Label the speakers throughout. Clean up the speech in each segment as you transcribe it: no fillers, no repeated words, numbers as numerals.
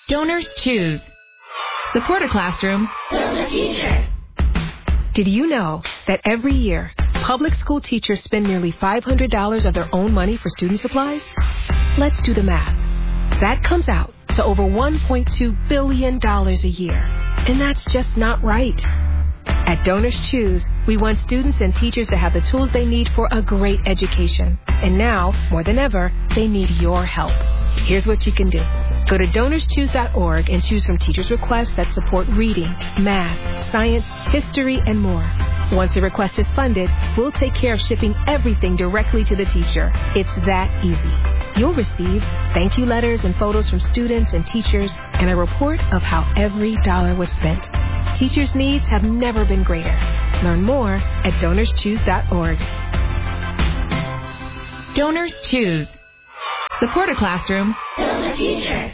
Speaker 1: Donors choose. Support a classroom. Build a future.
Speaker 2: Did you know that every year, public school teachers spend nearly $500 of their own money for student supplies? Let's do the math. That comes out to over $1.2 billion a year. And that's just not right. At Donors Choose, we want students and teachers to have the tools they need for a great education. And now, more than ever, they need your help. Here's what you can do. Go to DonorsChoose.org and choose from teachers' requests that support reading, math, science, history, and more. Once a request is funded, we'll take care of shipping everything directly to the teacher. It's that easy. You'll receive thank you letters and photos from students and teachers and a report of how every dollar was spent. Teachers' needs have never been greater. Learn more at DonorsChoose.org.
Speaker 1: Donors choose. Support a classroom. Build a future.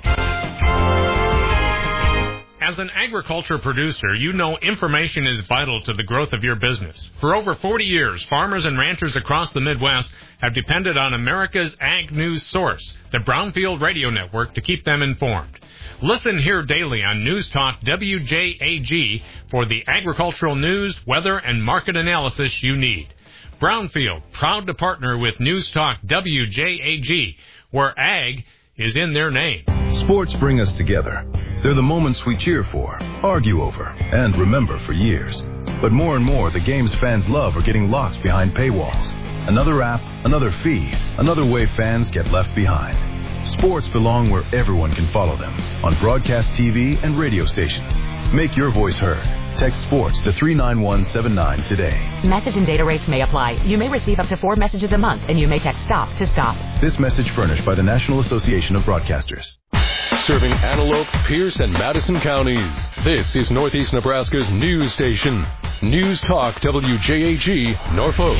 Speaker 3: As an agriculture producer, you know information is vital to the growth of your business. For over 40 years, farmers and ranchers across the Midwest have depended on America's ag news source, the Brownfield Radio Network, to keep them informed. Listen here daily on News Talk WJAG for the agricultural news, weather, and market analysis you need. Brownfield, proud to partner with News Talk WJAG, where ag is in their name.
Speaker 4: Sports bring us together. They're the moments we cheer for, argue over, and remember for years. But more and more, the games fans love are getting locked behind paywalls. Another app, another fee, another way fans get left behind. Sports belong where everyone can follow them, on broadcast TV and radio stations. Make your voice heard. Text SPORTS to 39179 today.
Speaker 5: Message and data rates may apply. You may receive up to 4 messages a month, and you may text STOP to stop.
Speaker 4: This message furnished by the National Association of Broadcasters.
Speaker 6: Serving Antelope, Pierce, and Madison counties. This is Northeast Nebraska's news station. News Talk WJAG, Norfolk.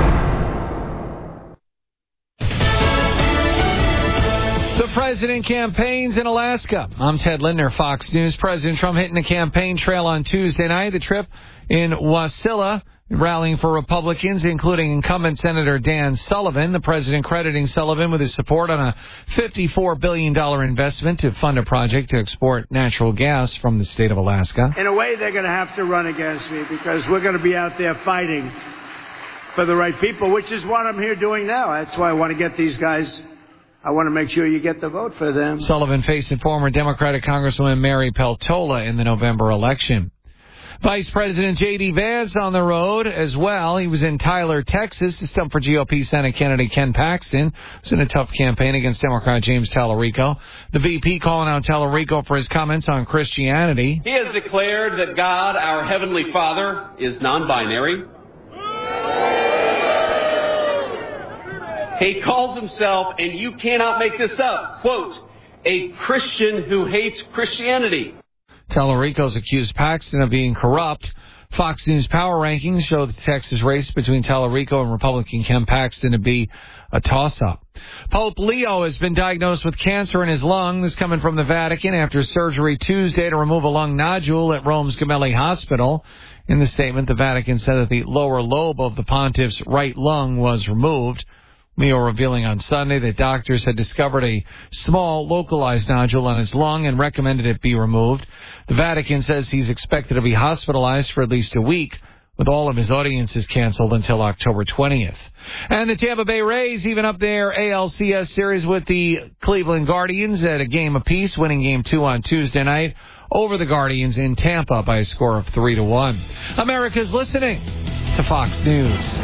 Speaker 7: The president campaigns in Alaska. I'm Ted Lindner, Fox News. President Trump hitting the campaign trail on Tuesday night. The trip in Wasilla, rallying for Republicans, including incumbent Senator Dan Sullivan. The president crediting Sullivan with his support on a $54 billion investment to fund a project to export natural gas from the state of Alaska.
Speaker 8: In a way, they're going to have to run against me because we're going to be out there fighting for the right people, which is what I'm here doing now. That's why I want to get these guys. I want to make sure you get the vote for them.
Speaker 7: Sullivan facing former Democratic Congresswoman Mary Peltola in the November election. Vice President J.D. Vance on the road as well. He was in Tyler, Texas to stump for GOP Senate candidate Ken Paxton. It was in a tough campaign against Democrat James Tallarico. The VP calling out Tallarico for his comments on Christianity.
Speaker 9: He has declared that God, our Heavenly Father, is non-binary. He calls himself, and you cannot make this up, quote, a Christian who hates Christianity.
Speaker 7: Tallarico's accused Paxton of being corrupt. Fox News Power Rankings show the Texas race between Tallarico and Republican Ken Paxton to be a toss-up. Pope Leo has been diagnosed with cancer in his lung. This coming from the Vatican after surgery Tuesday to remove a lung nodule at Rome's Gemelli Hospital. In the statement, the Vatican said that the lower lobe of the pontiff's right lung was removed. Leo revealing on Sunday that doctors had discovered a small localized nodule on his lung and recommended it be removed. The Vatican says he's expected to be hospitalized for at least a week, with all of his audiences canceled until October 20th. And the Tampa Bay Rays even up their ALCS series with the Cleveland Guardians at a game apiece, winning Game 2 on Tuesday night over the Guardians in Tampa by a score of 3-1. America's listening to Fox News.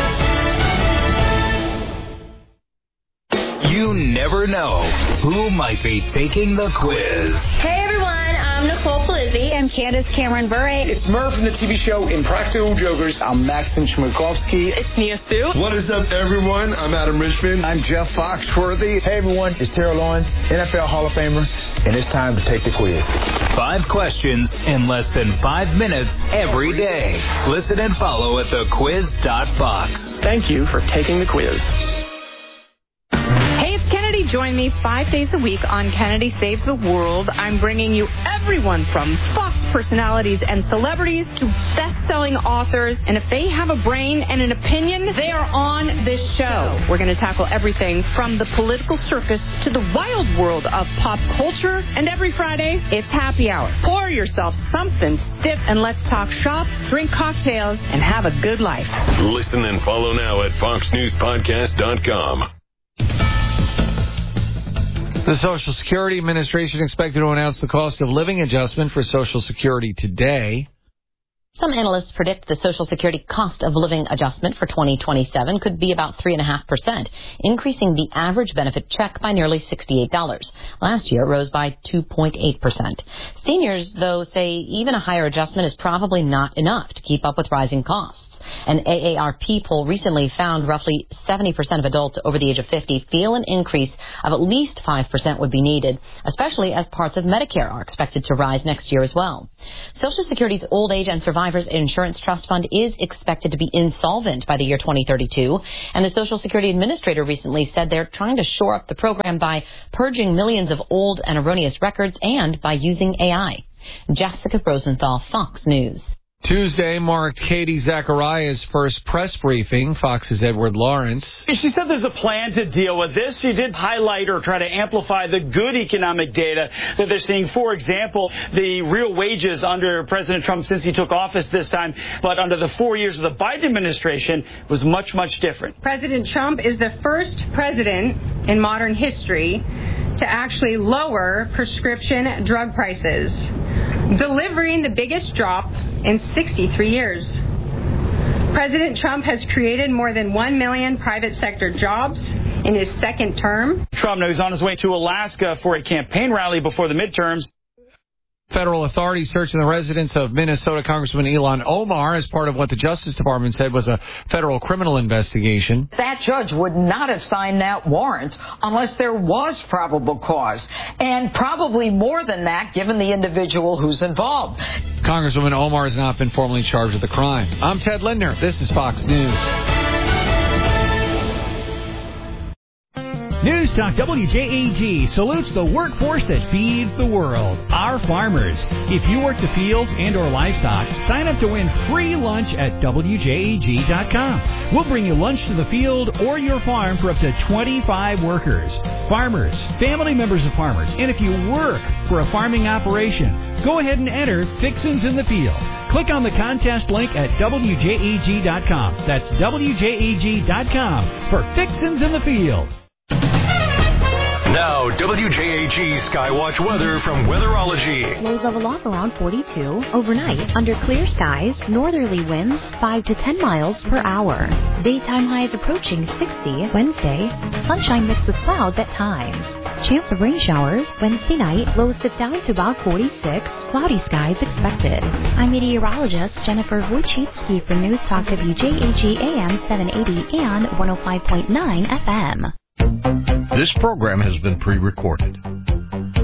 Speaker 10: You never know who might be taking the quiz.
Speaker 11: Hey everyone, I'm Nicole Polizzi.
Speaker 12: I'm Candace Cameron Bure.
Speaker 13: It's Murph from the TV show Impractical Jokers.
Speaker 14: I'm Maxim Chmerkovsky.
Speaker 15: It's Nia Sue.
Speaker 16: What is up, everyone? I'm Adam Richmond.
Speaker 17: I'm Jeff Foxworthy.
Speaker 18: Hey everyone, it's Terrell Lawrence, NFL Hall of Famer, and it's time to take the quiz.
Speaker 10: 5 questions in less than 5 minutes every day. Listen and follow at thequiz.fox.
Speaker 13: Thank you for taking the quiz.
Speaker 19: Hey, it's Kennedy
Speaker 12: Join me 5 days a week on Kennedy Saves the World. I'm bringing you everyone from Fox personalities and celebrities to best-selling authors. And if they have a brain and an opinion, they are on this show. We're going to tackle everything from the political circus to the wild world of pop culture. And every Friday, it's happy hour. Pour yourself something stiff and let's talk shop, drink cocktails, and have a good life.
Speaker 6: Listen and follow now at foxnewspodcast.com.
Speaker 7: The Social Security Administration expected to announce the cost of living adjustment for Social Security today.
Speaker 15: Some analysts predict the Social Security cost of living adjustment for 2027 could be about 3.5%, increasing the average benefit check by nearly $68. Last year, it rose by 2.8%. Seniors, though, say even a higher adjustment is probably not enough to keep up with rising costs. An AARP poll recently found roughly 70% of adults over the age of 50 feel an increase of at least 5% would be needed, especially as parts of Medicare are expected to rise next year as well. Social Security's Old Age and Survivors Insurance Trust Fund is expected to be insolvent by the year 2032, and the Social Security Administrator recently said they're trying to shore up the program by purging millions of old and erroneous records and by using AI. Jessica Rosenthal, Fox News.
Speaker 7: Tuesday marked Katie Zachariah's first press briefing. Fox's Edward Lawrence.
Speaker 17: She said there's a plan to deal with this. She did highlight or try to amplify the good economic data that they're seeing. For example, the real wages under President Trump since he took office this time, but under the 4 years of the Biden administration was much, much different.
Speaker 12: President Trump is the first president in modern history to actually lower prescription drug prices, delivering the biggest drop in 63 years. President Trump has created more than 1 million private sector jobs in his second term.
Speaker 17: Trump is on his way to Alaska for a campaign rally before the midterms.
Speaker 7: Federal authorities searching the residence of Minnesota Congressman Ilhan Omar as part of what the Justice Department said was a federal criminal investigation.
Speaker 19: That judge would not have signed that warrant unless there was probable cause, and probably more than that given the individual who's involved.
Speaker 7: Congresswoman Omar has not been formally charged with the crime. I'm Ted Lindner. This is Fox News.
Speaker 20: News Talk WJAG salutes the workforce that feeds the world, our farmers. If you work the fields and or livestock, sign up to win free lunch at WJAG.com. We'll bring you lunch to the field or your farm for up to 25 workers. Farmers, family members of farmers, and if you work for a farming operation, go ahead and enter Fixins in the Field. Click on the contest link at WJAG.com. That's WJAG.com for Fixins in the Field.
Speaker 6: Now, WJAG Skywatch weather from Weatherology.
Speaker 21: Lows level off around 42. Overnight, under clear skies, northerly winds 5 to 10 miles per hour. Daytime highs approaching 60. Wednesday, sunshine mixed with clouds at times. Chance of rain showers. Wednesday night, lows dip down to about 46. Cloudy skies expected. I'm meteorologist Jennifer Wojcicki from News Talk WJAG AM 780 and 105.9 FM.
Speaker 22: This program has been pre-recorded.